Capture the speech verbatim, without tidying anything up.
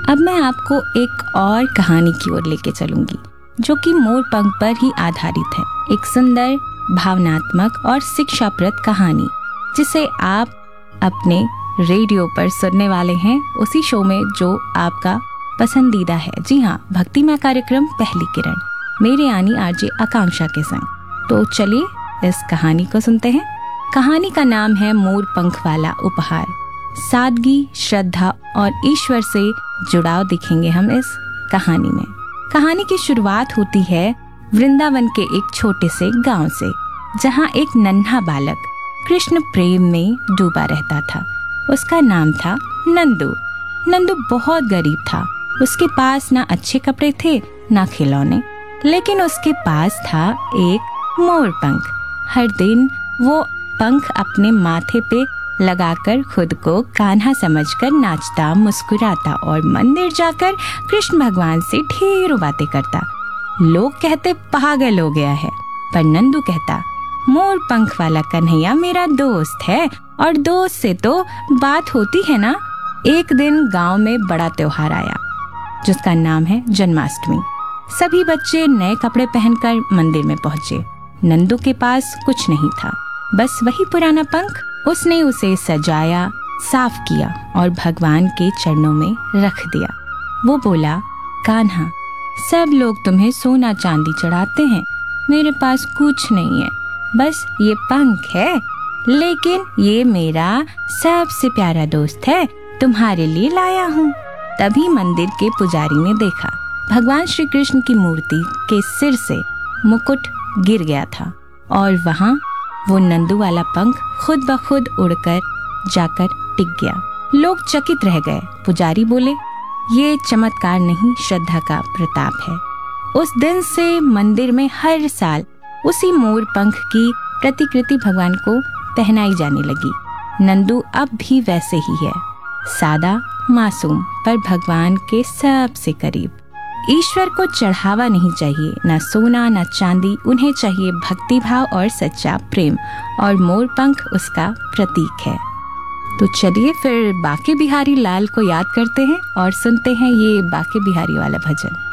अब मैं आपको एक और कहानी की ओर लेके चलूंगी जो कि मोर पंख पर ही आधारित है। एक सुंदर, भावनात्मक और शिक्षाप्रद कहानी जिसे आप अपने रेडियो पर सुनने वाले हैं, उसी शो में जो आपका पसंदीदा है। जी हाँ, भक्तिमय कार्यक्रम पहली किरण, मेरे यानी आरजे आकांक्षा के संग। तो चलिए इस कहानी को सुनते हैं। कहानी का नाम है मोर पंख वाला उपहार। सादगी, श्रद्धा और ईश्वर से जुड़ाव दिखेंगे हम इस कहानी में। कहानी की शुरुआत होती है वृंदावन के एक छोटे से गांव से, जहां एक नन्हा बालक कृष्ण प्रेम में डूबा रहता था। उसका नाम था नंदू। नंदू बहुत गरीब था। उसके पास ना अच्छे कपड़े थे ना खिलौने, लेकिन उसके पास था एक मोर पंख। हर दिन वो पंख अपने माथे पे लगाकर खुद को कान्हा समझकर नाचता, मुस्कुराता और मंदिर जाकर कृष्ण भगवान से ढेरों बातें करता। लोग कहते पागल हो गया है, पर नंदू कहता मोर पंख वाला कन्हैया मेरा दोस्त है और दोस्त से तो बात होती है ना। एक दिन गांव में बड़ा त्योहार आया जिसका नाम है जन्माष्टमी। सभी बच्चे नए कपड़े पहनकर मंदिर में पहुंचे। नंदू के पास कुछ नहीं था, बस वही पुराना पंख। उसने उसे सजाया, साफ किया और भगवान के चरणों में रख दिया। वो बोला, कान्हा, सब लोग तुम्हें सोना चांदी चढ़ाते हैं, मेरे पास कुछ नहीं है, बस ये पंख है, लेकिन ये मेरा सबसे प्यारा दोस्त है, तुम्हारे लिए लाया हूँ। तभी मंदिर के पुजारी ने देखा भगवान श्री कृष्ण की मूर्ति के सिर से मुकुट गिर गया था और वहाँ वो नंदू वाला पंख खुद ब खुद उड़कर जाकर टिक गया। लोग चकित रह गए। पुजारी बोले, ये चमत्कार नहीं, श्रद्धा का प्रताप है। उस दिन से मंदिर में हर साल उसी मोर पंख की प्रतिकृति भगवान को पहनाई जाने लगी। नंदू अब भी वैसे ही है, सादा, मासूम, पर भगवान के सबसे करीब। ईश्वर को चढ़ावा नहीं चाहिए, न सोना न चांदी, उन्हें चाहिए भक्ति भाव और सच्चा प्रेम, और मोर पंख उसका प्रतीक है। तो चलिए फिर बाके बिहारी लाल को याद करते हैं और सुनते हैं ये बाके बिहारी वाला भजन।